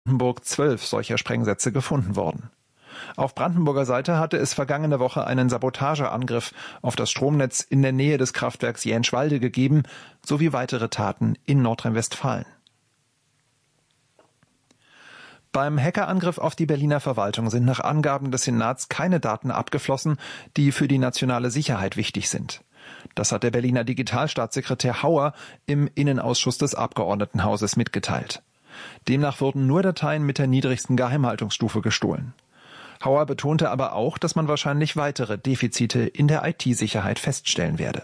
Brandenburg 12 solcher Sprengsätze gefunden worden. Auf Brandenburger Seite hatte es vergangene Woche einen Sabotageangriff auf das Stromnetz in der Nähe des Kraftwerks Jänschwalde gegeben, sowie weitere Taten in Nordrhein-Westfalen. Beim Hackerangriff auf die Berliner Verwaltung sind nach Angaben des Senats keine Daten abgeflossen, die für die nationale Sicherheit wichtig sind. Das hat der Berliner Digitalstaatssekretär Hauer im Innenausschuss des Abgeordnetenhauses mitgeteilt. Demnach wurden nur Dateien mit der niedrigsten Geheimhaltungsstufe gestohlen. Hauer betonte aber auch, dass man wahrscheinlich weitere Defizite in der IT-Sicherheit feststellen werde.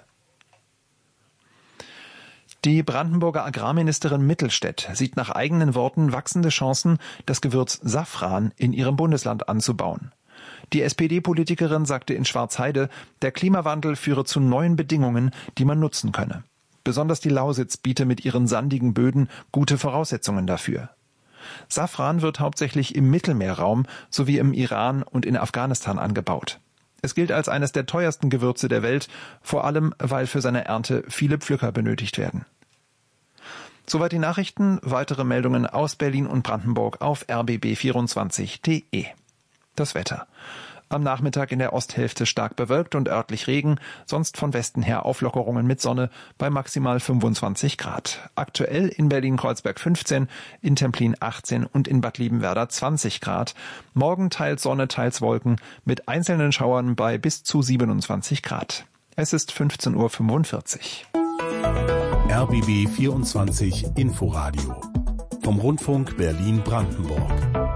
Die Brandenburger Agrarministerin Mittelstädt sieht nach eigenen Worten wachsende Chancen, das Gewürz Safran in ihrem Bundesland anzubauen. Die SPD-Politikerin sagte in Schwarzheide, der Klimawandel führe zu neuen Bedingungen, die man nutzen könne. Besonders die Lausitz biete mit ihren sandigen Böden gute Voraussetzungen dafür. Safran wird hauptsächlich im Mittelmeerraum sowie im Iran und in Afghanistan angebaut. Es gilt als eines der teuersten Gewürze der Welt, vor allem weil für seine Ernte viele Pflücker benötigt werden. Soweit die Nachrichten, weitere Meldungen aus Berlin und Brandenburg auf rbb24.de. Das Wetter. Am Nachmittag in der Osthälfte stark bewölkt und örtlich Regen, sonst von Westen her Auflockerungen mit Sonne bei maximal 25 Grad. Aktuell in Berlin-Kreuzberg 15, in Templin 18 und in Bad Liebenwerda 20 Grad. Morgen teils Sonne, teils Wolken mit einzelnen Schauern bei bis zu 27 Grad. Es ist 15:45 Uhr. RBB 24 Inforadio vom Rundfunk Berlin-Brandenburg.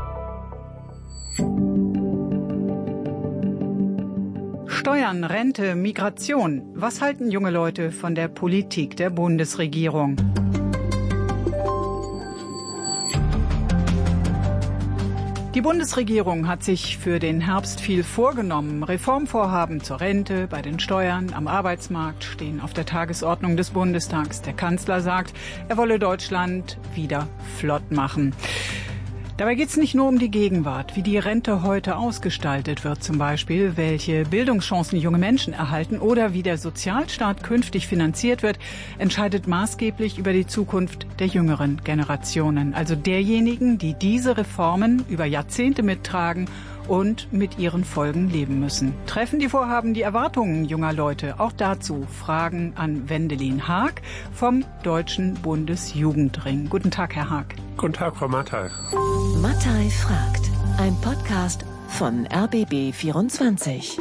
Steuern, Rente, Migration. Was halten junge Leute von der Politik der Bundesregierung? Die Bundesregierung hat sich für den Herbst viel vorgenommen. Reformvorhaben zur Rente, bei den Steuern, am Arbeitsmarkt stehen auf der Tagesordnung des Bundestags. Der Kanzler sagt, er wolle Deutschland wieder flott machen. Dabei geht es nicht nur um die Gegenwart, wie die Rente heute ausgestaltet wird zum Beispiel, welche Bildungschancen junge Menschen erhalten oder wie der Sozialstaat künftig finanziert wird, entscheidet maßgeblich über die Zukunft der jüngeren Generationen. Also derjenigen, die diese Reformen über Jahrzehnte mittragen und mit ihren Folgen leben müssen. Treffen die Vorhaben die Erwartungen junger Leute? Auch dazu Fragen an Wendelin Haag vom Deutschen Bundesjugendring. Guten Tag, Herr Haag. Guten Tag, Frau Mattei. Mattei fragt. Ein Podcast von RBB24.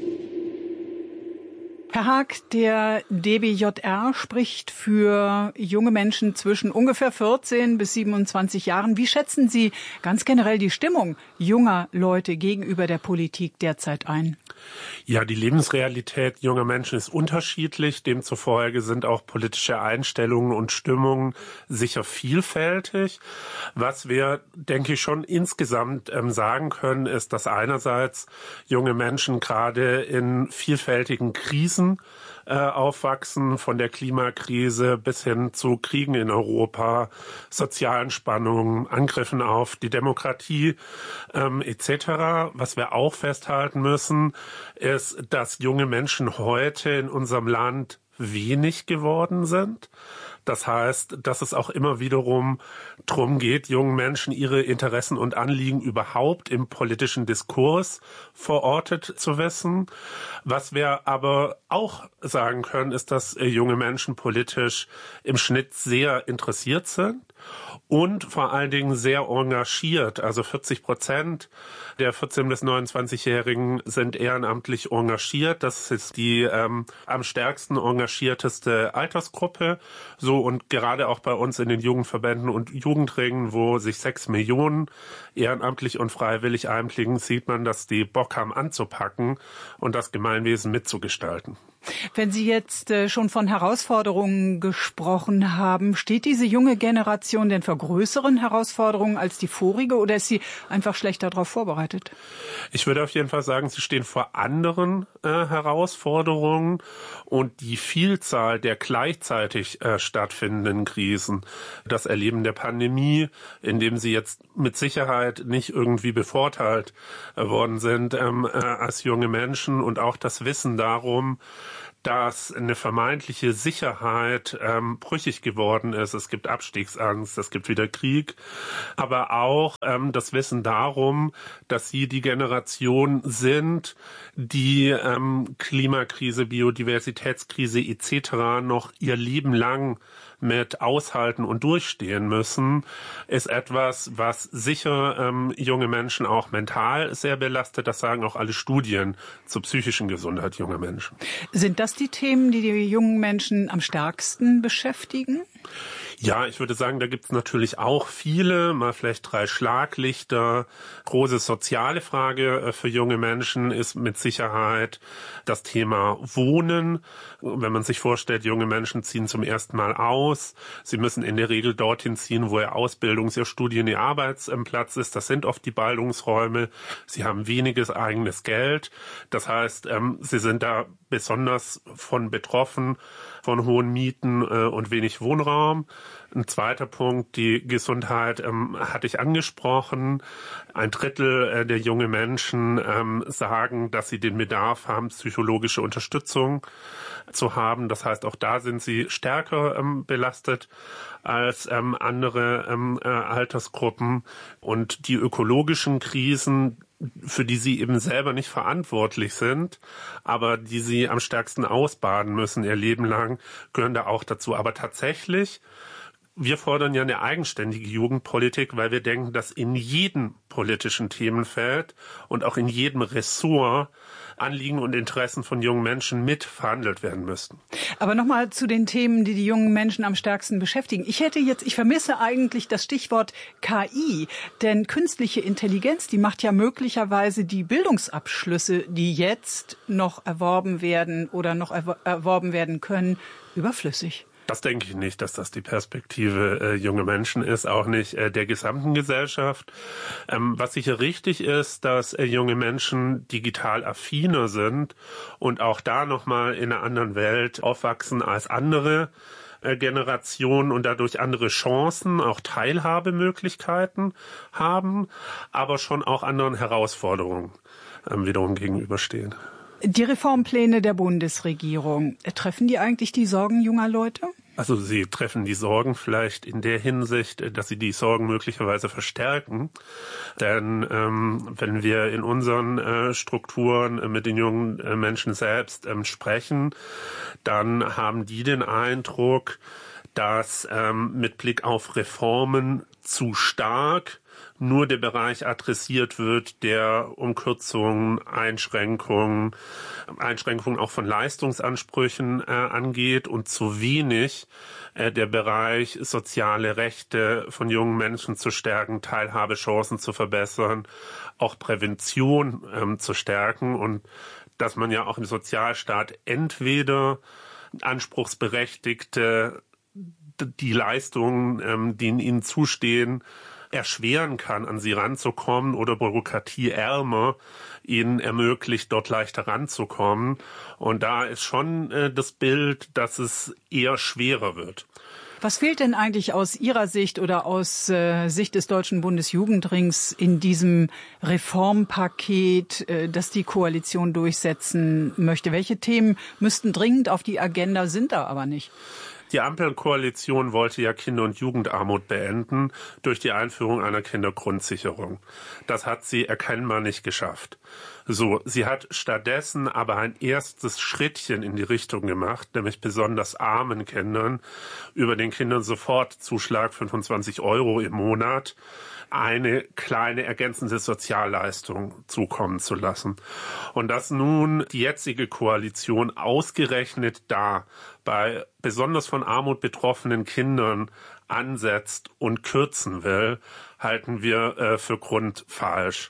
Herr Haag, der DBJR spricht für junge Menschen zwischen ungefähr 14 bis 27 Jahren. Wie schätzen Sie ganz generell die Stimmung junger Leute gegenüber der Politik derzeit ein? Ja, die Lebensrealität junger Menschen ist unterschiedlich. Demzufolge sind auch politische Einstellungen und Stimmungen sicher vielfältig. Was wir, denke ich, schon insgesamt sagen können, ist, dass einerseits junge Menschen gerade in vielfältigen Krisen aufwachsen, von der Klimakrise bis hin zu Kriegen in Europa, sozialen Spannungen, Angriffen auf die Demokratie etc. Was wir auch festhalten müssen, ist, dass junge Menschen heute in unserem Land wenig geworden sind. Das heißt, dass es auch immer wiederum darum geht, jungen Menschen ihre Interessen und Anliegen überhaupt im politischen Diskurs verortet zu wissen. Was wir aber auch sagen können, ist, dass junge Menschen politisch im Schnitt sehr interessiert sind und vor allen Dingen sehr engagiert. Also 40% der 14- bis 29-Jährigen sind ehrenamtlich engagiert. Das ist die am stärksten engagierteste Altersgruppe. So, und gerade auch bei uns in den Jugendverbänden und Jugendringen, wo sich 6 Millionen ehrenamtlich und freiwillig einbringen, sieht man, dass die Bock haben anzupacken und das Gemeinwesen mitzugestalten. Wenn Sie jetzt schon von Herausforderungen gesprochen haben, steht diese junge Generation denn vor größeren Herausforderungen als die vorige oder ist sie einfach schlechter darauf vorbereitet? Ich würde auf jeden Fall sagen, sie stehen vor anderen Herausforderungen und die Vielzahl der gleichzeitig stattfindenden Krisen, das Erleben der Pandemie, in dem sie jetzt mit Sicherheit nicht irgendwie bevorteilt worden sind als junge Menschen und auch das Wissen darum, dass eine vermeintliche Sicherheit brüchig geworden ist. Es gibt Abstiegsangst, es gibt wieder Krieg, aber auch das Wissen darum, dass sie die Generation sind, die Klimakrise, Biodiversitätskrise etc. noch ihr Leben lang mit aushalten und durchstehen müssen, ist etwas, was sicher junge Menschen auch mental sehr belastet. Das sagen auch alle Studien zur psychischen Gesundheit junger Menschen. Sind das die Themen, die die jungen Menschen am stärksten beschäftigen? Ja, ich würde sagen, da gibt's natürlich auch viele, mal vielleicht 3 Schlaglichter. Große soziale Frage für junge Menschen ist mit Sicherheit das Thema Wohnen. Wenn man sich vorstellt, junge Menschen ziehen zum ersten Mal aus. Sie müssen in der Regel dorthin ziehen, wo ihr Ausbildungs-, ihr Studien-, ihr Arbeitsplatz ist. Das sind oft die Ballungsräume. Sie haben weniges eigenes Geld. Das heißt, sie sind da besonders von betroffen, von hohen Mieten und wenig Wohnraum. Ein zweiter Punkt, die Gesundheit hatte ich angesprochen. 1/3 der jungen Menschen sagen, dass sie den Bedarf haben, psychologische Unterstützung zu haben. Das heißt, auch da sind sie stärker belastet als andere Altersgruppen. Und die ökologischen Krisen, für die sie eben selber nicht verantwortlich sind, aber die sie am stärksten ausbaden müssen ihr Leben lang, gehören da auch dazu. Aber tatsächlich, wir fordern ja eine eigenständige Jugendpolitik, weil wir denken, dass in jedem politischen Themenfeld und auch in jedem Ressort Anliegen und Interessen von jungen Menschen mit verhandelt werden müssten. Aber nochmal zu den Themen, die die jungen Menschen am stärksten beschäftigen. Ich vermisse eigentlich das Stichwort KI, denn künstliche Intelligenz, die macht ja möglicherweise die Bildungsabschlüsse, die jetzt noch erworben werden oder noch erworben werden können, überflüssig. Das denke ich nicht, dass das die Perspektive junger Menschen ist, auch nicht der gesamten Gesellschaft. Was sicher richtig ist, dass junge Menschen digital affiner sind und auch da nochmal in einer anderen Welt aufwachsen als andere Generationen und dadurch andere Chancen, auch Teilhabemöglichkeiten haben, aber schon auch anderen Herausforderungen wiederum gegenüberstehen. Die Reformpläne der Bundesregierung, treffen die eigentlich die Sorgen junger Leute? Also sie treffen die Sorgen vielleicht in der Hinsicht, dass sie die Sorgen möglicherweise verstärken. Denn wenn wir in unseren Strukturen mit den jungen Menschen selbst sprechen, dann haben die den Eindruck, dass mit Blick auf Reformen zu stark nur der Bereich adressiert wird, der um Kürzungen, Einschränkungen auch von Leistungsansprüchen angeht und zu wenig der Bereich soziale Rechte von jungen Menschen zu stärken, Teilhabechancen zu verbessern, auch Prävention zu stärken und dass man ja auch im Sozialstaat entweder Anspruchsberechtigte die Leistungen, die ihnen zustehen, erschweren kann, an sie ranzukommen oder bürokratieärmer ihnen ermöglicht, dort leichter ranzukommen. Und da ist schon das Bild, dass es eher schwerer wird. Was fehlt denn eigentlich aus Ihrer Sicht oder aus Sicht des Deutschen Bundesjugendrings in diesem Reformpaket, das die Koalition durchsetzen möchte? Welche Themen müssten dringend auf die Agenda, sind da aber nicht? Die Ampelkoalition wollte ja Kinder- und Jugendarmut beenden durch die Einführung einer Kindergrundsicherung. Das hat sie erkennbar nicht geschafft. So, sie hat stattdessen aber ein erstes Schrittchen in die Richtung gemacht, nämlich besonders armen Kindern über den Kindersofortzuschlag 25 € im Monat eine kleine ergänzende Sozialleistung zukommen zu lassen. Und dass nun die jetzige Koalition ausgerechnet da bei besonders von Armut betroffenen Kindern ansetzt und kürzen will, halten wir für grundfalsch.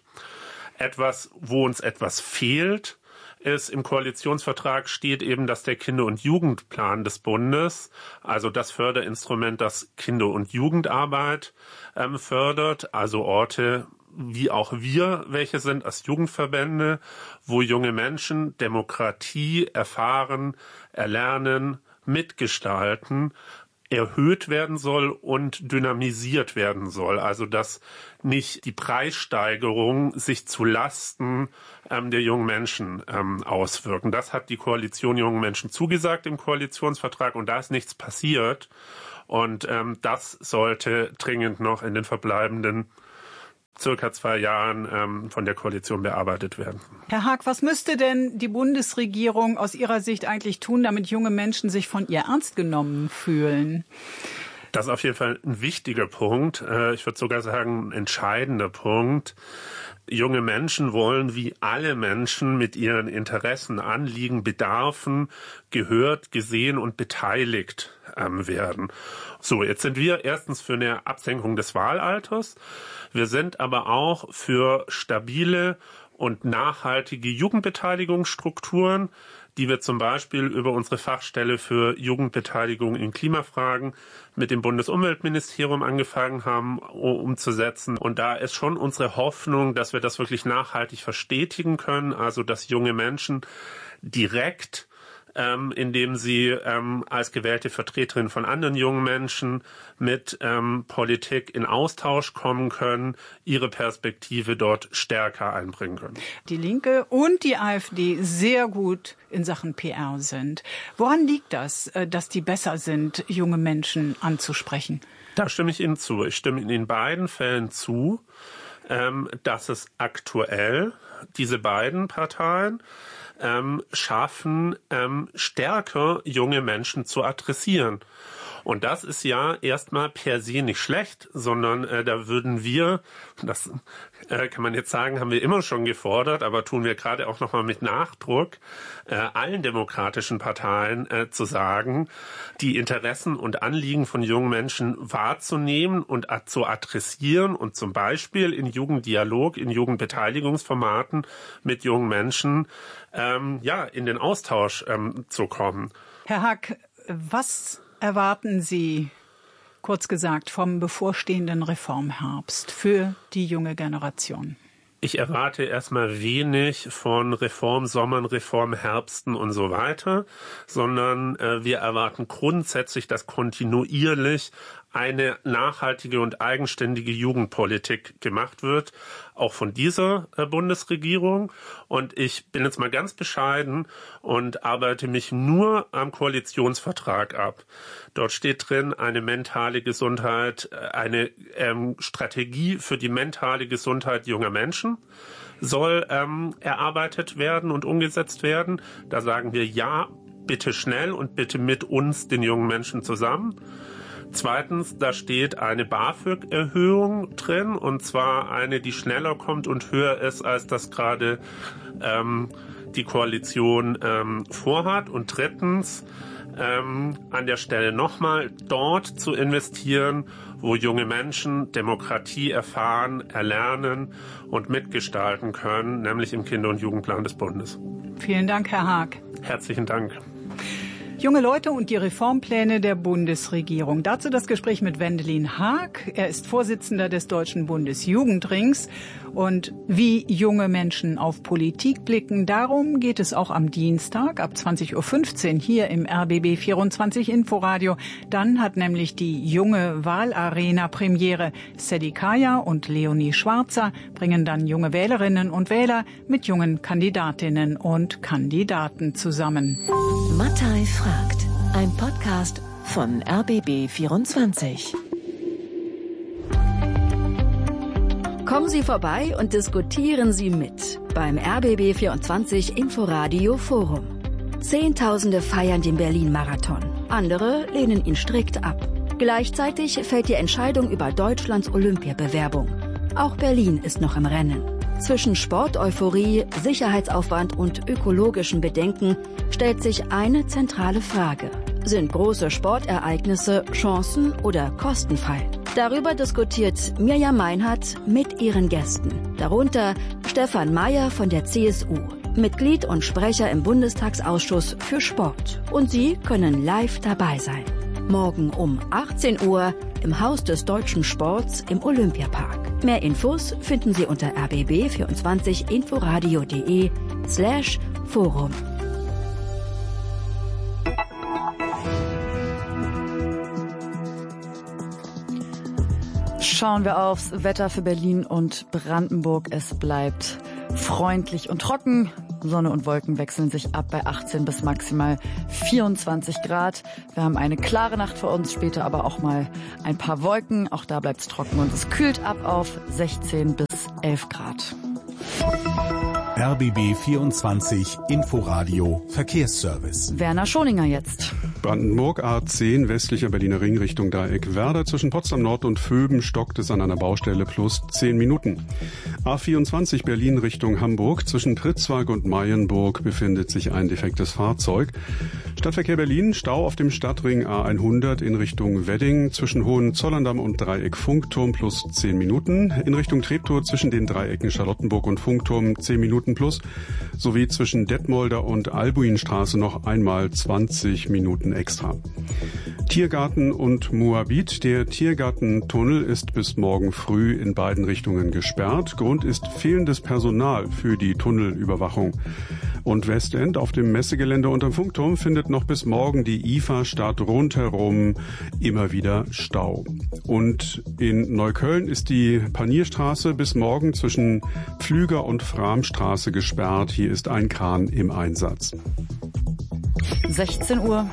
Wo uns etwas fehlt, ist, im Koalitionsvertrag steht eben, dass der Kinder- und Jugendplan des Bundes, also das Förderinstrument, das Kinder- und Jugendarbeit fördert, also Orte wie auch wir, welche sind als Jugendverbände, wo junge Menschen Demokratie erfahren, erlernen, mitgestalten, erhöht werden soll und dynamisiert werden soll. Also dass nicht die Preissteigerung sich zu Lasten der jungen Menschen auswirken. Das hat die Koalition jungen Menschen zugesagt im Koalitionsvertrag und da ist nichts passiert. Und das sollte dringend noch in den verbleibenden circa 2 Jahren von der Koalition bearbeitet werden. Herr Haag, was müsste denn die Bundesregierung aus Ihrer Sicht eigentlich tun, damit junge Menschen sich von ihr ernst genommen fühlen? Das ist auf jeden Fall ein wichtiger Punkt. Ich würde sogar sagen, ein entscheidender Punkt. Junge Menschen wollen wie alle Menschen mit ihren Interessen, Anliegen, Bedarfen gehört, gesehen und beteiligt werden. So, jetzt sind wir erstens für eine Absenkung des Wahlalters. Wir sind aber auch für stabile und nachhaltige Jugendbeteiligungsstrukturen, die wir zum Beispiel über unsere Fachstelle für Jugendbeteiligung in Klimafragen mit dem Bundesumweltministerium angefangen haben, umzusetzen. Und da ist schon unsere Hoffnung, dass wir das wirklich nachhaltig verstetigen können, also dass junge Menschen direkt indem sie als gewählte Vertreterin von anderen jungen Menschen mit Politik in Austausch kommen können, ihre Perspektive dort stärker einbringen können. Die Linke und die AfD sehr gut in Sachen PR sind. Woran liegt das, dass die besser sind, junge Menschen anzusprechen? Da stimme ich Ihnen zu. Ich stimme Ihnen in beiden Fällen zu, dass es aktuell diese beiden Parteien schaffen, stärker junge Menschen zu adressieren. Und das ist ja erstmal per se nicht schlecht, sondern da würden wir, das kann man jetzt sagen, haben wir immer schon gefordert, aber tun wir gerade auch nochmal mit Nachdruck, allen demokratischen Parteien zu sagen, die Interessen und Anliegen von jungen Menschen wahrzunehmen und zu adressieren und zum Beispiel in Jugenddialog, in Jugendbeteiligungsformaten mit jungen Menschen in den Austausch zu kommen. Herr Haag, was erwarten Sie, kurz gesagt, vom bevorstehenden Reformherbst für die junge Generation? Ich erwarte erstmal wenig von Reformsommern, Reformherbsten und so weiter, sondern wir erwarten grundsätzlich, dass kontinuierlich eine nachhaltige und eigenständige Jugendpolitik gemacht wird, auch von dieser Bundesregierung. Und ich bin jetzt mal ganz bescheiden und arbeite mich nur am Koalitionsvertrag ab. Dort steht drin, eine mentale Gesundheit, eine Strategie für die mentale Gesundheit junger Menschen soll erarbeitet werden und umgesetzt werden. Da sagen wir ja, bitte schnell und bitte mit uns, den jungen Menschen, zusammen. Zweitens, da steht eine BAföG-Erhöhung drin, und zwar eine, die schneller kommt und höher ist, als das gerade die Koalition vorhat. Und drittens, an der Stelle nochmal dort zu investieren, wo junge Menschen Demokratie erfahren, erlernen und mitgestalten können, nämlich im Kinder- und Jugendplan des Bundes. Vielen Dank, Herr Haag. Herzlichen Dank. Junge Leute und die Reformpläne der Bundesregierung. Dazu das Gespräch mit Wendelin Haag. Er ist Vorsitzender des Deutschen Bundesjugendrings. Und wie junge Menschen auf Politik blicken, darum geht es auch am Dienstag ab 20.15 Uhr hier im RBB 24 Inforadio. Dann hat nämlich die junge Wahlarena Premiere. Sadie Kaya und Leonie Schwarzer bringen dann junge Wählerinnen und Wähler mit jungen Kandidatinnen und Kandidaten zusammen. Mattei fragt, ein Podcast von RBB 24. Kommen Sie vorbei und diskutieren Sie mit beim RBB 24 Inforadio Forum. Zehntausende feiern den Berlin-Marathon. Andere lehnen ihn strikt ab. Gleichzeitig fällt die Entscheidung über Deutschlands Olympiabewerbung. Auch Berlin ist noch im Rennen. Zwischen Sporteuphorie, Sicherheitsaufwand und ökologischen Bedenken stellt sich eine zentrale Frage. Sind große Sportereignisse Chancen oder Kostenfallen? Darüber diskutiert Mirjam Meinhardt mit ihren Gästen. Darunter Stefan Mayer von der CSU, Mitglied und Sprecher im Bundestagsausschuss für Sport. Und Sie können live dabei sein. Morgen um 18 Uhr im Haus des deutschen Sports im Olympiapark. Mehr Infos finden Sie unter rbb24inforadio.de/Forum. Schauen wir aufs Wetter für Berlin und Brandenburg. Es bleibt freundlich und trocken. Sonne und Wolken wechseln sich ab bei 18 bis maximal 24 Grad. Wir haben eine klare Nacht vor uns, später aber auch mal ein paar Wolken. Auch da bleibt es trocken und es kühlt ab auf 16 bis 11 Grad. RBB 24 Inforadio Verkehrsservice. Werner Schoninger jetzt. Brandenburg A10 westlicher Berliner Ring Richtung Dreieck Werder. Zwischen Potsdam Nord und Vöben stockt es an einer Baustelle plus 10 Minuten. A24 Berlin Richtung Hamburg. Zwischen Pritzwalk und Mayenburg befindet sich ein defektes Fahrzeug. Stadtverkehr Berlin, Stau auf dem Stadtring A100 in Richtung Wedding. Zwischen Hohenzollern-Damm und Dreieck Funkturm plus 10 Minuten. In Richtung Treptow zwischen den Dreiecken Charlottenburg und Funkturm 10 Minuten plus. Sowie zwischen Detmolder und Albuinstraße noch einmal 20 Minuten extra. Tiergarten und Moabit. Der Tiergartentunnel ist bis morgen früh in beiden Richtungen gesperrt. Grund ist fehlendes Personal für die Tunnelüberwachung. Und Westend auf dem Messegelände unterm Funkturm findet noch bis morgen die IFA-Stadt rundherum immer wieder Stau. Und in Neukölln ist die Panierstraße bis morgen zwischen Pflüger und Framstraße gesperrt. Hier ist ein Kran im Einsatz. 16 Uhr.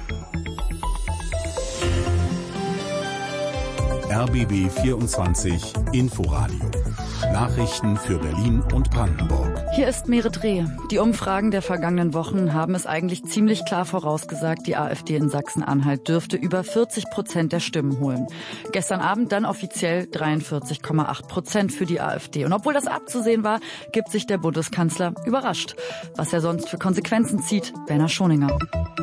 RBB 24 Inforadio. Nachrichten für Berlin und Brandenburg. Hier ist Merit Reh. Die Umfragen der vergangenen Wochen haben es eigentlich ziemlich klar vorausgesagt, die AfD in Sachsen-Anhalt dürfte über 40% der Stimmen holen. Gestern Abend dann offiziell 43,8% für die AfD. Und obwohl das abzusehen war, gibt sich der Bundeskanzler überrascht. Was er sonst für Konsequenzen zieht, Werner Schoninger.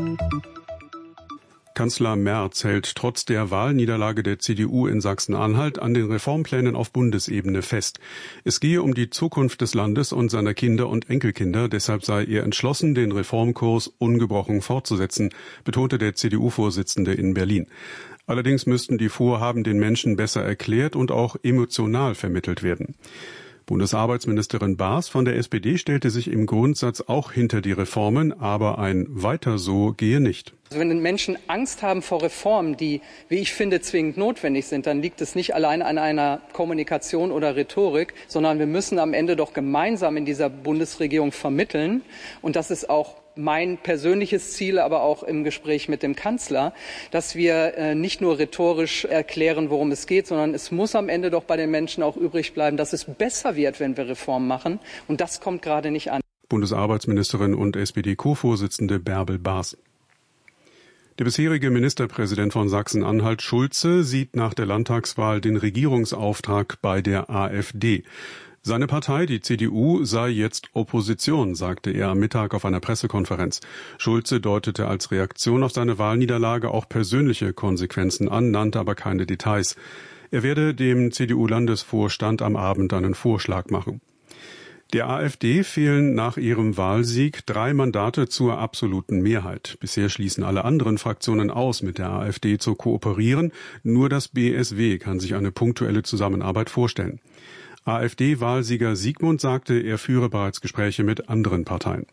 Kanzler Merz hält trotz der Wahlniederlage der CDU in Sachsen-Anhalt an den Reformplänen auf Bundesebene fest. Es gehe um die Zukunft des Landes und seiner Kinder und Enkelkinder. Deshalb sei er entschlossen, den Reformkurs ungebrochen fortzusetzen, betonte der CDU-Vorsitzende in Berlin. Allerdings müssten die Vorhaben den Menschen besser erklärt und auch emotional vermittelt werden. Bundesarbeitsministerin Baas von der SPD stellte sich im Grundsatz auch hinter die Reformen, aber ein Weiter so gehe nicht. Also wenn Menschen Angst haben vor Reformen, die, wie ich finde, zwingend notwendig sind, dann liegt es nicht allein an einer Kommunikation oder Rhetorik, sondern wir müssen am Ende doch gemeinsam in dieser Bundesregierung vermitteln. Und das ist auch mein persönliches Ziel, aber auch im Gespräch mit dem Kanzler, dass wir nicht nur rhetorisch erklären, worum es geht, sondern es muss am Ende doch bei den Menschen auch übrig bleiben, dass es besser wird, wenn wir Reformen machen. Und das kommt gerade nicht an. Bundesarbeitsministerin und SPD-Co-Vorsitzende Bärbel Baas. Der bisherige Ministerpräsident von Sachsen-Anhalt, Schulze, sieht nach der Landtagswahl den Regierungsauftrag bei der AfD. Seine Partei, die CDU, sei jetzt Opposition, sagte er am Mittag auf einer Pressekonferenz. Schulze deutete als Reaktion auf seine Wahlniederlage auch persönliche Konsequenzen an, nannte aber keine Details. Er werde dem CDU-Landesvorstand am Abend einen Vorschlag machen. Der AfD fehlen nach ihrem Wahlsieg 3 Mandate zur absoluten Mehrheit. Bisher schließen alle anderen Fraktionen aus, mit der AfD zu kooperieren. Nur das BSW kann sich eine punktuelle Zusammenarbeit vorstellen. AfD-Wahlsieger Siegmund sagte, er führe bereits Gespräche mit anderen Parteien.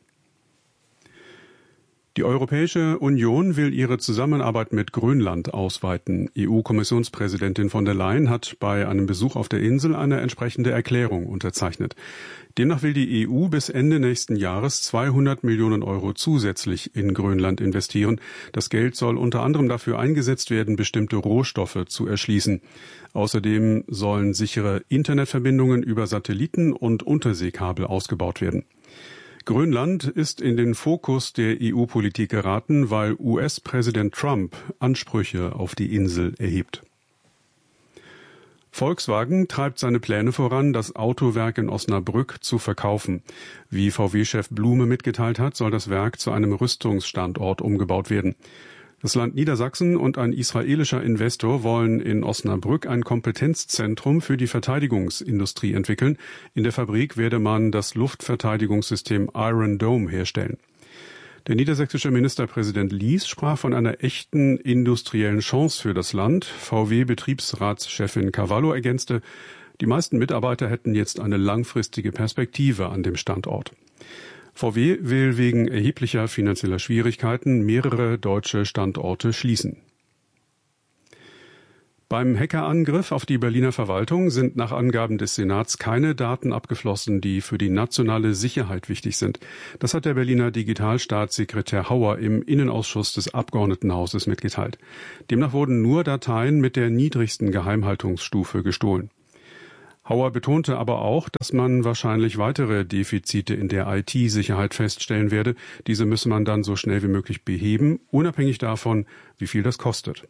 Die Europäische Union will ihre Zusammenarbeit mit Grönland ausweiten. EU-Kommissionspräsidentin von der Leyen hat bei einem Besuch auf der Insel eine entsprechende Erklärung unterzeichnet. Demnach will die EU bis Ende nächsten Jahres 200 Millionen Euro zusätzlich in Grönland investieren. Das Geld soll unter anderem dafür eingesetzt werden, bestimmte Rohstoffe zu erschließen. Außerdem sollen sichere Internetverbindungen über Satelliten und Unterseekabel ausgebaut werden. Grönland ist in den Fokus der EU-Politik geraten, weil US-Präsident Trump Ansprüche auf die Insel erhebt. Volkswagen treibt seine Pläne voran, das Autowerk in Osnabrück zu verkaufen. Wie VW-Chef Blume mitgeteilt hat, soll das Werk zu einem Rüstungsstandort umgebaut werden. Das Land Niedersachsen und ein israelischer Investor wollen in Osnabrück ein Kompetenzzentrum für die Verteidigungsindustrie entwickeln. In der Fabrik werde man das Luftverteidigungssystem Iron Dome herstellen. Der niedersächsische Ministerpräsident Lies sprach von einer echten industriellen Chance für das Land. VW-Betriebsratschefin Cavallo ergänzte, die meisten Mitarbeiter hätten jetzt eine langfristige Perspektive an dem Standort. VW will wegen erheblicher finanzieller Schwierigkeiten mehrere deutsche Standorte schließen. Beim Hackerangriff auf die Berliner Verwaltung sind nach Angaben des Senats keine Daten abgeflossen, die für die nationale Sicherheit wichtig sind. Das hat der Berliner Digitalstaatssekretär Hauer im Innenausschuss des Abgeordnetenhauses mitgeteilt. Demnach wurden nur Dateien mit der niedrigsten Geheimhaltungsstufe gestohlen. Hauer betonte aber auch, dass man wahrscheinlich weitere Defizite in der IT-Sicherheit feststellen werde. Diese müsse man dann so schnell wie möglich beheben, unabhängig davon, wie viel das kostet.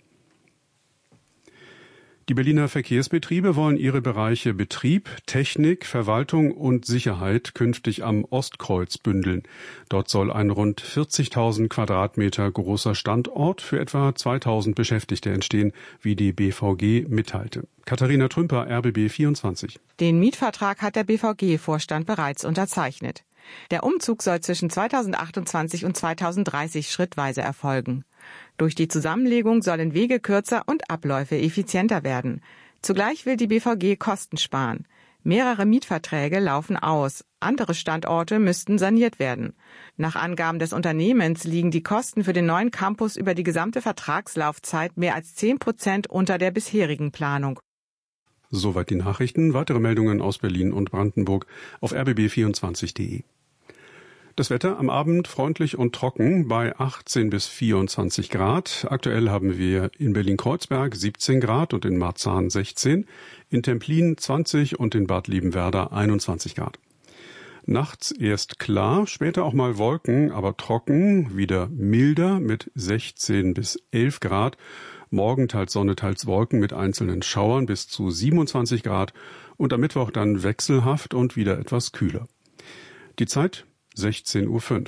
Die Berliner Verkehrsbetriebe wollen ihre Bereiche Betrieb, Technik, Verwaltung und Sicherheit künftig am Ostkreuz bündeln. Dort soll ein rund 40.000 Quadratmeter großer Standort für etwa 2.000 Beschäftigte entstehen, wie die BVG mitteilte. Katharina Trümper, RBB 24. Den Mietvertrag hat der BVG-Vorstand bereits unterzeichnet. Der Umzug soll zwischen 2028 und 2030 schrittweise erfolgen. Durch die Zusammenlegung sollen Wege kürzer und Abläufe effizienter werden. Zugleich will die BVG Kosten sparen. Mehrere Mietverträge laufen aus. Andere Standorte müssten saniert werden. Nach Angaben des Unternehmens liegen die Kosten für den neuen Campus über die gesamte Vertragslaufzeit mehr als 10% unter der bisherigen Planung. Soweit die Nachrichten. Weitere Meldungen aus Berlin und Brandenburg auf rbb24.de. Das Wetter am Abend freundlich und trocken bei 18 bis 24 Grad. Aktuell haben wir in Berlin-Kreuzberg 17 Grad und in Marzahn 16, in Templin 20 und in Bad Liebenwerda 21 Grad. Nachts erst klar, später auch mal Wolken, aber trocken, wieder milder mit 16 bis 11 Grad. Morgen teils Sonne, teils Wolken mit einzelnen Schauern bis zu 27 Grad und am Mittwoch dann wechselhaft und wieder etwas kühler. Die Zeit 16:05 Uhr.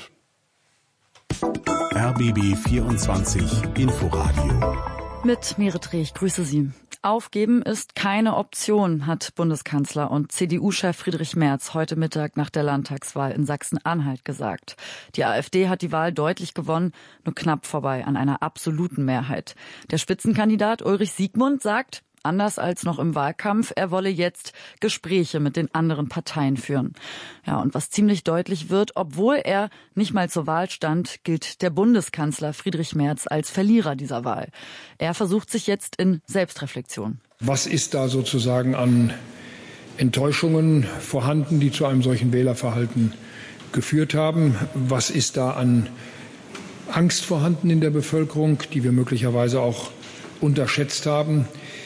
RBB 24 Inforadio. Mit Merit Reh, ich grüße Sie. Aufgeben ist keine Option, hat Bundeskanzler und CDU-Chef Friedrich Merz heute Mittag nach der Landtagswahl in Sachsen-Anhalt gesagt. Die AfD hat die Wahl deutlich gewonnen, nur knapp vorbei an einer absoluten Mehrheit. Der Spitzenkandidat Ulrich Siegmund sagt, anders als noch im Wahlkampf, er wolle jetzt Gespräche mit den anderen Parteien führen. Ja, und was ziemlich deutlich wird, obwohl er nicht mal zur Wahl stand, gilt der Bundeskanzler Friedrich Merz als Verlierer dieser Wahl. Er versucht sich jetzt in Selbstreflexion. Was ist da sozusagen an Enttäuschungen vorhanden, die zu einem solchen Wählerverhalten geführt haben? Was ist da an Angst vorhanden in der Bevölkerung, die wir möglicherweise auch unterschätzt haben?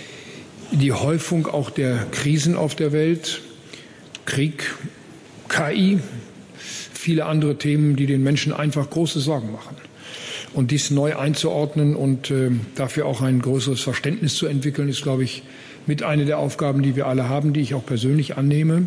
Die Häufung auch der Krisen auf der Welt, Krieg, KI, viele andere Themen, die den Menschen einfach große Sorgen machen. Und dies neu einzuordnen und dafür auch ein größeres Verständnis zu entwickeln, ist, glaube ich, mit einer der Aufgaben, die wir alle haben, die ich auch persönlich annehme.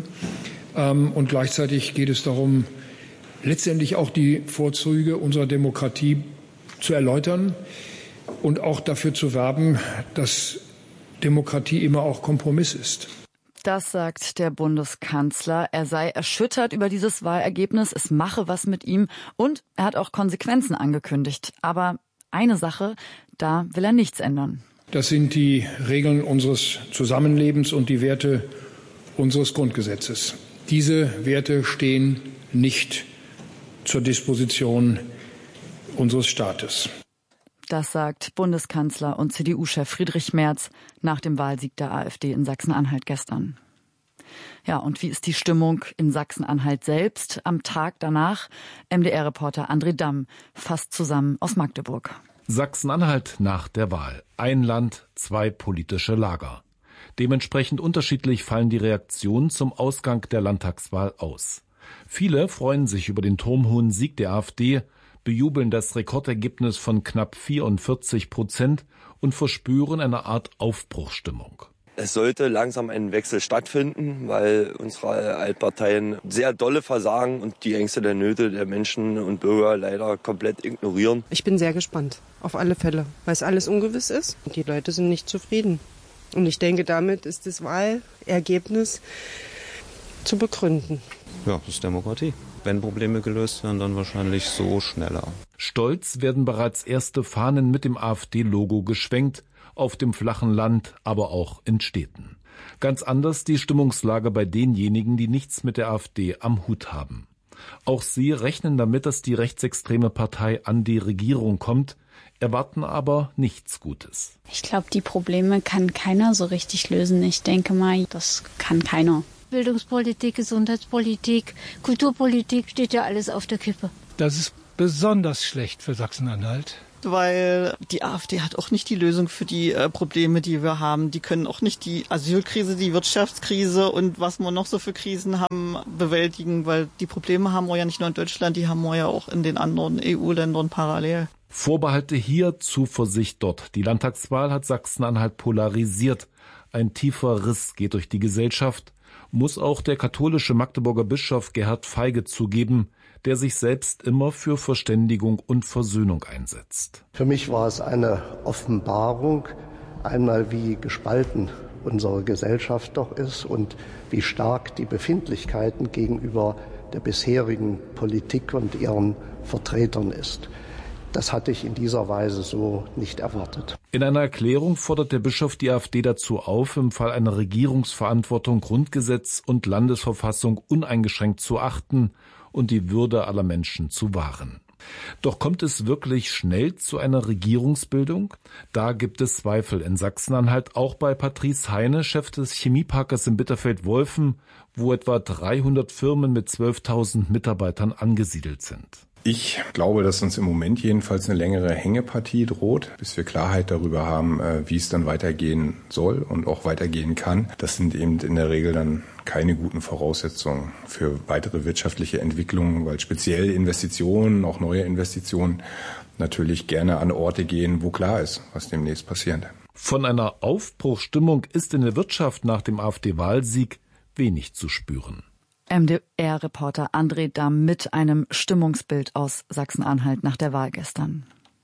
Und gleichzeitig geht es darum, letztendlich auch die Vorzüge unserer Demokratie zu erläutern und auch dafür zu werben, dass Demokratie immer auch Kompromiss ist. Das sagt der Bundeskanzler. Er sei erschüttert über dieses Wahlergebnis. Es mache was mit ihm. Und er hat auch Konsequenzen angekündigt. Aber eine Sache, da will er nichts ändern. Das sind die Regeln unseres Zusammenlebens und die Werte unseres Grundgesetzes. Diese Werte stehen nicht zur Disposition unseres Staates. Das sagt Bundeskanzler und CDU-Chef Friedrich Merz nach dem Wahlsieg der AfD in Sachsen-Anhalt gestern. Ja, und wie ist die Stimmung in Sachsen-Anhalt selbst am Tag danach? MDR-Reporter André Damm fasst zusammen aus Magdeburg. Sachsen-Anhalt nach der Wahl. Ein Land, zwei politische Lager. Dementsprechend unterschiedlich fallen die Reaktionen zum Ausgang der Landtagswahl aus. Viele freuen sich über den turmhohen Sieg der AfD, bejubeln das Rekordergebnis von knapp 44% und verspüren eine Art Aufbruchsstimmung. Es sollte langsam ein Wechsel stattfinden, weil unsere Altparteien sehr dolle versagen und die Ängste der Nöte der Menschen und Bürger leider komplett ignorieren. Ich bin sehr gespannt, auf alle Fälle, weil es alles ungewiss ist und die Leute sind nicht zufrieden. Und ich denke, damit ist das Wahlergebnis zu begründen. Ja, das ist Demokratie. Wenn Probleme gelöst werden, dann wahrscheinlich so schneller. Stolz werden bereits erste Fahnen mit dem AfD-Logo geschwenkt, auf dem flachen Land, aber auch in Städten. Ganz anders die Stimmungslage bei denjenigen, die nichts mit der AfD am Hut haben. Auch sie rechnen damit, dass die rechtsextreme Partei an die Regierung kommt. erwarten aber nichts Gutes. Ich glaube, die Probleme kann keiner so richtig lösen. Ich denke mal, das kann keiner. Bildungspolitik, Gesundheitspolitik, Kulturpolitik, steht ja alles auf der Kippe. Das ist besonders schlecht für Sachsen-Anhalt. Weil die AfD hat auch nicht die Lösung für die Probleme, die wir haben. Die können auch nicht die Asylkrise, die Wirtschaftskrise und was wir noch so für Krisen haben, bewältigen, weil die Probleme haben wir ja nicht nur in Deutschland, die haben wir ja auch in den anderen EU-Ländern parallel. Vorbehalte hier, Zuversicht dort. Die Landtagswahl hat Sachsen-Anhalt polarisiert. Ein tiefer Riss geht durch die Gesellschaft, muss auch der katholische Magdeburger Bischof Gerhard Feige zugeben, der sich selbst immer für Verständigung und Versöhnung einsetzt. Für mich war es eine Offenbarung, einmal wie gespalten unsere Gesellschaft doch ist und wie stark die Befindlichkeiten gegenüber der bisherigen Politik und ihren Vertretern ist. Das hatte ich in dieser Weise so nicht erwartet. In einer Erklärung fordert der Bischof die AfD dazu auf, im Fall einer Regierungsverantwortung Grundgesetz und Landesverfassung uneingeschränkt zu achten und die Würde aller Menschen zu wahren. Doch kommt es wirklich schnell zu einer Regierungsbildung? Da gibt es Zweifel in Sachsen-Anhalt, auch bei Patrice Heine, Chef des Chemieparkers in Bitterfeld-Wolfen, wo etwa 300 Firmen mit 12.000 Mitarbeitern angesiedelt sind. Ich glaube, dass uns im Moment jedenfalls eine längere Hängepartie droht, bis wir Klarheit darüber haben, wie es dann weitergehen soll und auch weitergehen kann. Das sind eben in der Regel dann keine guten Voraussetzungen für weitere wirtschaftliche Entwicklungen, weil speziell Investitionen, auch neue Investitionen, natürlich gerne an Orte gehen, wo klar ist, was demnächst passiert. Von einer Aufbruchsstimmung ist in der Wirtschaft nach dem AfD-Wahlsieg wenig zu spüren. MDR-Reporter André Damm mit einem Stimmungsbild aus Sachsen-Anhalt nach der Wahl gestern.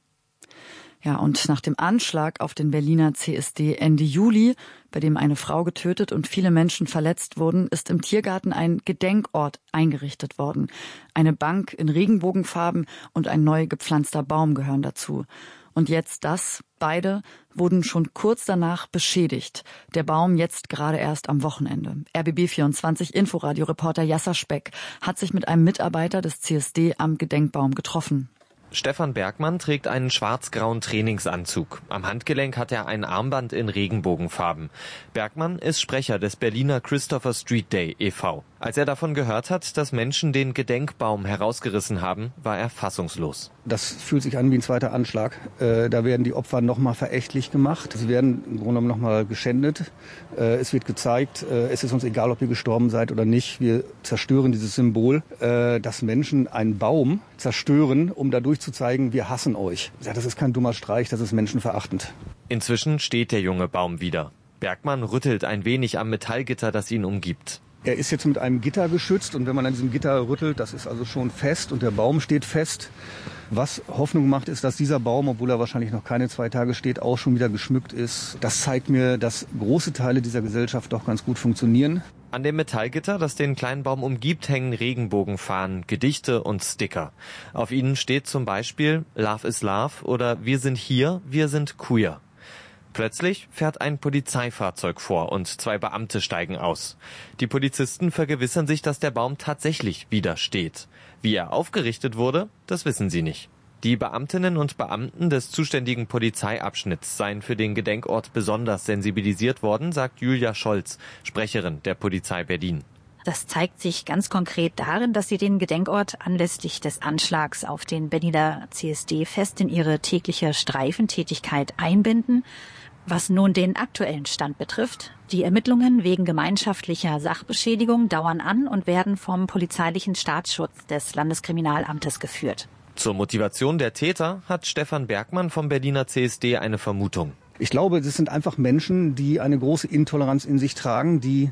Ja, und nach dem Anschlag auf den Berliner CSD Ende Juli, bei dem eine Frau getötet und viele Menschen verletzt wurden, ist im Tiergarten ein Gedenkort eingerichtet worden. Eine Bank in Regenbogenfarben und ein neu gepflanzter Baum gehören dazu. Und jetzt beide wurden schon kurz danach beschädigt. Der Baum jetzt gerade erst am Wochenende. RBB24 Inforadio-Reporter Jasser Speck hat sich mit einem Mitarbeiter des CSD am Gedenkbaum getroffen. Stefan Bergmann trägt einen schwarz-grauen Trainingsanzug. Am Handgelenk hat er ein Armband in Regenbogenfarben. Bergmann ist Sprecher des Berliner Christopher Street Day e.V. Als er davon gehört hat, dass Menschen den Gedenkbaum herausgerissen haben, war er fassungslos. Das fühlt sich an wie ein zweiter Anschlag. Da werden die Opfer nochmal verächtlich gemacht. Sie werden im Grunde genommen nochmal geschändet. Es wird gezeigt, es ist uns egal, ob ihr gestorben seid oder nicht. Wir zerstören dieses Symbol, dass Menschen einen Baum zerstören, um dadurch zu zeigen, wir hassen euch. Ja, das ist kein dummer Streich, das ist menschenverachtend. Inzwischen steht der junge Baum wieder. Bergmann rüttelt ein wenig am Metallgitter, das ihn umgibt. Er ist jetzt mit einem Gitter geschützt und wenn man an diesem Gitter rüttelt, das ist also schon fest und der Baum steht fest. Was Hoffnung macht, ist, dass dieser Baum, obwohl er wahrscheinlich noch keine 2 Tage steht, auch schon wieder geschmückt ist. Das zeigt mir, dass große Teile dieser Gesellschaft doch ganz gut funktionieren. An dem Metallgitter, das den kleinen Baum umgibt, hängen Regenbogenfahnen, Gedichte und Sticker. Auf ihnen steht zum Beispiel Love is Love oder Wir sind hier, wir sind queer. Plötzlich fährt ein Polizeifahrzeug vor und 2 Beamte steigen aus. Die Polizisten vergewissern sich, dass der Baum tatsächlich wieder steht. Wie er aufgerichtet wurde, das wissen sie nicht. Die Beamtinnen und Beamten des zuständigen Polizeiabschnitts seien für den Gedenkort besonders sensibilisiert worden, sagt Julia Scholz, Sprecherin der Polizei Berlin. Das zeigt sich ganz konkret darin, dass sie den Gedenkort anlässlich des Anschlags auf den Berliner CSD fest in ihre tägliche Streifentätigkeit einbinden. Was nun den aktuellen Stand betrifft, die Ermittlungen wegen gemeinschaftlicher Sachbeschädigung dauern an und werden vom polizeilichen Staatsschutz des Landeskriminalamtes geführt. Zur Motivation der Täter hat Stefan Bergmann vom Berliner CSD eine Vermutung. Ich glaube, das sind einfach Menschen, die eine große Intoleranz in sich tragen, die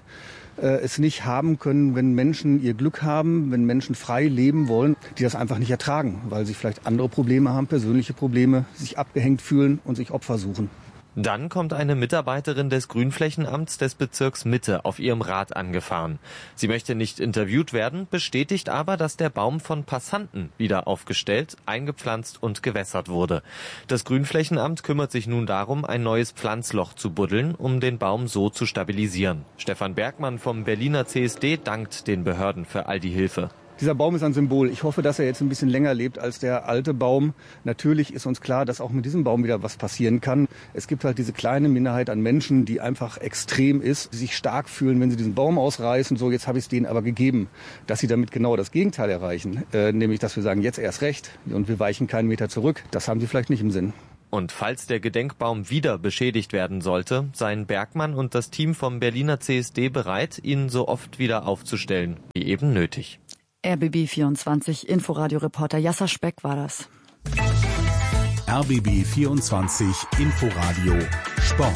es nicht haben können, wenn Menschen ihr Glück haben, wenn Menschen frei leben wollen, die das einfach nicht ertragen, weil sie vielleicht andere Probleme haben, persönliche Probleme, sich abgehängt fühlen und sich Opfer suchen. Dann kommt eine Mitarbeiterin des Grünflächenamts des Bezirks Mitte auf ihrem Rad angefahren. Sie möchte nicht interviewt werden, bestätigt aber, dass der Baum von Passanten wieder aufgestellt, eingepflanzt und gewässert wurde. Das Grünflächenamt kümmert sich nun darum, ein neues Pflanzloch zu buddeln, um den Baum so zu stabilisieren. Stefan Bergmann vom Berliner CSD dankt den Behörden für all die Hilfe. Dieser Baum ist ein Symbol. Ich hoffe, dass er jetzt ein bisschen länger lebt als der alte Baum. Natürlich ist uns klar, dass auch mit diesem Baum wieder was passieren kann. Es gibt halt diese kleine Minderheit an Menschen, die einfach extrem ist, die sich stark fühlen, wenn sie diesen Baum ausreißen. So, jetzt habe ich es denen aber gegeben, dass sie damit genau das Gegenteil erreichen. Nämlich, dass wir sagen, jetzt erst recht und wir weichen keinen Meter zurück. Das haben sie vielleicht nicht im Sinn. Und falls der Gedenkbaum wieder beschädigt werden sollte, seien Bergmann und das Team vom Berliner CSD bereit, ihn so oft wieder aufzustellen, wie eben nötig. RBB 24 Inforadio-Reporter Jasser Speck war das. RBB 24 Inforadio Sport.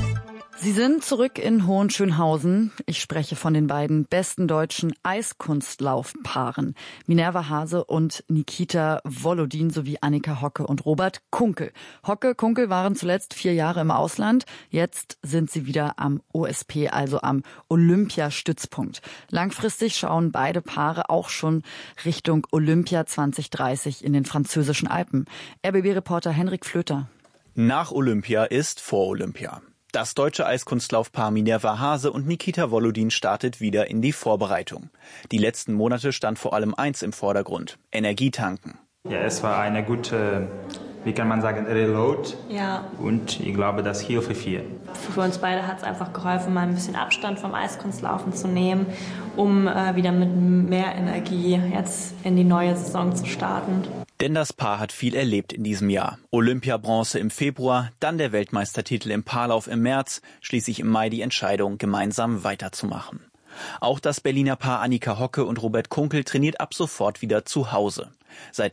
Sie sind zurück in Hohenschönhausen. Ich spreche von den beiden besten deutschen Eiskunstlaufpaaren. Minerva Hase und Nikita Volodin sowie Annika Hocke und Robert Kunkel. Hocke, Kunkel waren zuletzt 4 Jahre im Ausland. Jetzt sind sie wieder am OSP, also am Olympiastützpunkt. Langfristig schauen beide Paare auch schon Richtung Olympia 2030 in den französischen Alpen. RBB-Reporter Henrik Flöter. Nach Olympia ist vor Olympia. Das deutsche Eiskunstlaufpaar Minerva Hase und Nikita Volodin startet wieder in die Vorbereitung. Die letzten Monate stand vor allem eins im Vordergrund: Energietanken. Ja, es war eine gute, wie kann man sagen, Reload. Ja. Und ich glaube, das hilft viel. Für uns beide hat es einfach geholfen, mal ein bisschen Abstand vom Eiskunstlaufen zu nehmen, um wieder mit mehr Energie jetzt in die neue Saison zu starten. Denn das Paar hat viel erlebt in diesem Jahr. Olympiabronze im Februar, dann der Weltmeistertitel im Paarlauf im März, schließlich im Mai die Entscheidung, gemeinsam weiterzumachen. Auch das Berliner Paar Annika Hocke und Robert Kunkel trainiert ab sofort wieder zu Hause. Seit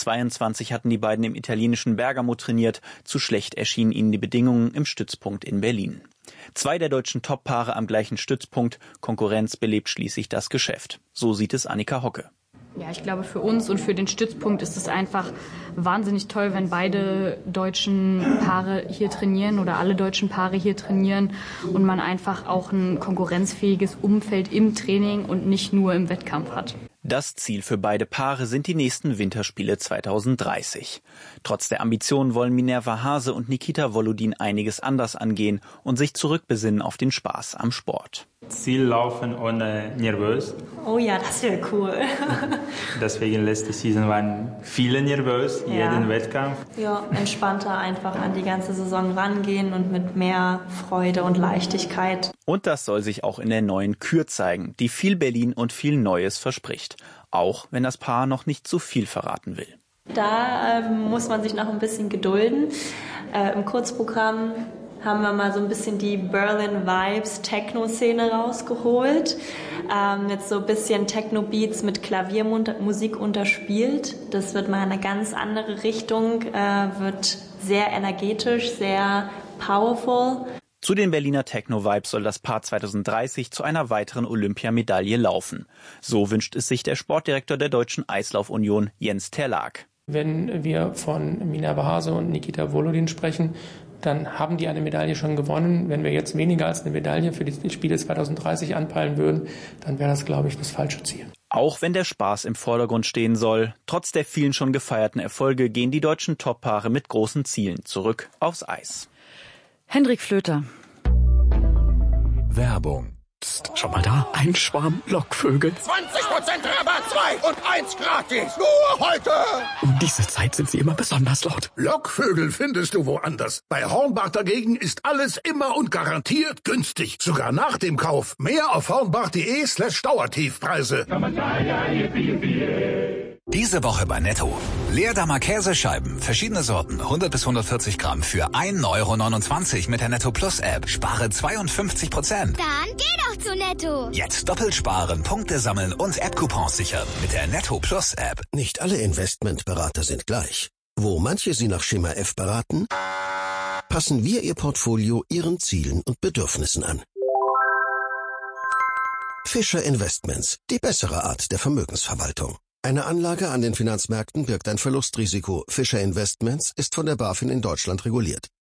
2022 hatten die beiden im italienischen Bergamo trainiert. Zu schlecht erschienen ihnen die Bedingungen im Stützpunkt in Berlin. 2 der deutschen Top-Paare am gleichen Stützpunkt. Konkurrenz belebt schließlich das Geschäft. So sieht es Annika Hocke. Ja, ich glaube, für uns und für den Stützpunkt ist es einfach wahnsinnig toll, wenn beide deutschen Paare hier trainieren oder alle deutschen Paare hier trainieren und man einfach auch ein konkurrenzfähiges Umfeld im Training und nicht nur im Wettkampf hat. Das Ziel für beide Paare sind die nächsten Winterspiele 2030. Trotz der Ambitionen wollen Minerva Hase und Nikita Volodin einiges anders angehen und sich zurückbesinnen auf den Spaß am Sport. Ziel laufen ohne nervös. Oh ja, das wäre cool. Deswegen letzte Saison waren viele nervös, jeden Wettkampf. Ja, entspannter einfach an die ganze Saison rangehen und mit mehr Freude und Leichtigkeit. Und das soll sich auch in der neuen Kür zeigen, die viel Berlin und viel Neues verspricht. Auch wenn das Paar noch nicht zu viel verraten will. Da muss man sich noch ein bisschen gedulden. Im Kurzprogramm haben wir mal so ein bisschen die Berlin-Vibes-Techno-Szene rausgeholt. Jetzt so ein bisschen Techno-Beats mit Klaviermusik unterspielt. Das wird mal eine ganz andere Richtung, wird sehr energetisch, sehr powerful. Zu den Berliner Techno-Vibes soll das Paar 2030 zu einer weiteren Olympiamedaille laufen. So wünscht es sich der Sportdirektor der Deutschen Eislauf-Union, Jens Terlag. Wenn wir von Minerva Hase und Nikita Volodin sprechen, dann haben die eine Medaille schon gewonnen. Wenn wir jetzt weniger als eine Medaille für die Spiele 2030 anpeilen würden, dann wäre das, glaube ich, das falsche Ziel. Auch wenn der Spaß im Vordergrund stehen soll, trotz der vielen schon gefeierten Erfolge gehen die deutschen Top-Paare mit großen Zielen zurück aufs Eis. Hendrik Flöter. Werbung. Psst, schau mal da, ein Schwarm Lockvögel. 20% Rabatt, 2 und 1 gratis. Nur heute. Um diese Zeit sind sie immer besonders laut. Lockvögel findest du woanders. Bei Hornbach dagegen ist alles immer und garantiert günstig. Sogar nach dem Kauf. Mehr auf hornbach.de/Dauertiefpreise. Diese Woche bei Netto. Leerdammer Käsescheiben, verschiedene Sorten, 100 bis 140 Gramm für 1,29 € mit der Netto Plus App. Spare 52%. Dann geh doch zu Netto. Jetzt doppelt sparen, Punkte sammeln und App-Coupons sichern mit der Netto Plus App. Nicht alle Investmentberater sind gleich. Wo manche Sie nach Schema F beraten, passen wir Ihr Portfolio Ihren Zielen und Bedürfnissen an. Fischer Investments, die bessere Art der Vermögensverwaltung. Eine Anlage an den Finanzmärkten birgt ein Verlustrisiko. Fischer Investments ist von der BaFin in Deutschland reguliert.